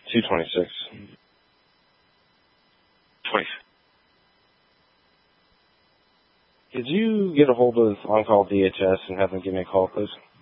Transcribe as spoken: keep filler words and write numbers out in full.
two twenty-six. twenty. Could you get a hold of On-Call D H S and have them give me a call, please?